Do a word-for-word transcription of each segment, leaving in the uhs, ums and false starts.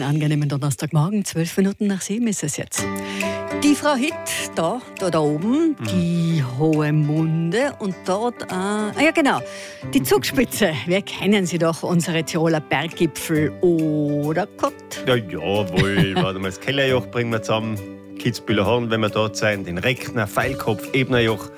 angenehmen Donnerstagmorgen, zwölf Minuten nach sieben ist es jetzt. Die Frau Hitt, da, da, da oben, mhm. die Hohe Munde und dort, äh, ah ja genau, die Zugspitze. Wir kennen sie doch, unsere Tiroler Berggipfel, oder Gott? Ja, jawohl, warte mal, das Kellerjoch bringen wir zusammen, Kitzbühler Horn, wenn wir dort sein, den Reckner, Pfeilkopf, Ebnerjoch.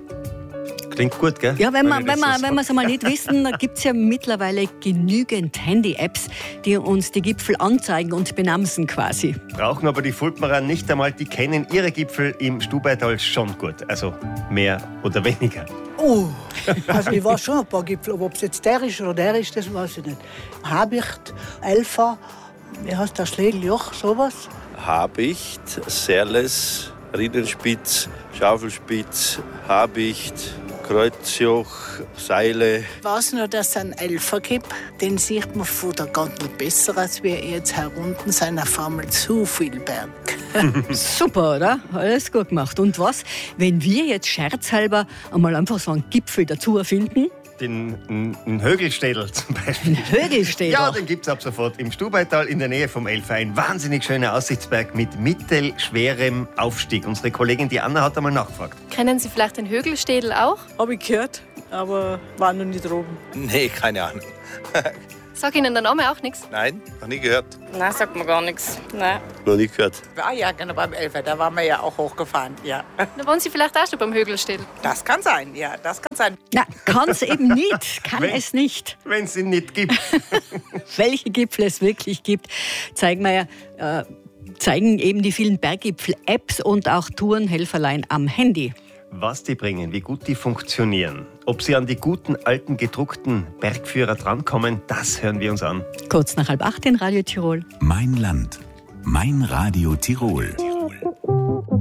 Klingt gut, gell? Ja, wenn wir wenn wir, wenn wir es einmal nicht wissen, da gibt es ja mittlerweile genügend Handy-Apps, die uns die Gipfel anzeigen und benamsen quasi. Brauchen aber die Fulpmerer nicht einmal, die kennen ihre Gipfel im Stubaital schon gut. Also mehr oder weniger. Oh, also ich war schon ein paar Gipfel, aber ob es jetzt der ist oder der ist, das weiß ich nicht. Habicht, Elfa, wie heißt der Schlägeljoch, sowas? Habicht, Serles, Riedenspitz, Schaufelspitz, Habicht, Kreuzjoch, Seile. Ich weiß nur, dass es einen Elfer gibt. Den sieht man von der Ganten besser, als wir jetzt herunten sind auf einmal zu viel Berg. Super, oder? Alles gut gemacht. Und was, wenn wir jetzt scherzhalber einmal einfach so einen Gipfel dazu erfinden? Den, den Högelstädel zum Beispiel. Den Högelstädel? Ja, den gibt es ab sofort im Stubaital in der Nähe vom Elfer. Ein wahnsinnig schöner Aussichtsberg mit mittelschwerem Aufstieg. Unsere Kollegin die Anna hat einmal nachgefragt. Kennen Sie vielleicht den Högelstädel auch? Habe ich gehört, aber war noch nicht oben. Nee, keine Ahnung. Sag Ihnen der Name auch nichts? Nein, noch nie gehört. Nein, sagt mir gar nichts. Nein. Noch nie gehört. Ah ja, genau, beim Elfer, da waren wir ja auch hochgefahren, ja. Da waren Sie vielleicht auch schon beim Högelstädel? Das kann sein, ja, das kann sein. Na, kann es eben nicht, kann wenn, es nicht. Wenn es ihn nicht gibt. Welche Gipfel es wirklich gibt, zeigen wir ja, äh, zeigen eben die vielen Berggipfel-Apps und auch Tourenhelferlein am Handy. Was die bringen, wie gut die funktionieren, ob sie an die guten, alten, gedruckten Bergführer drankommen, das hören wir uns an. Kurz nach halb acht in Radio Tirol. Mein Land, mein Radio Tirol.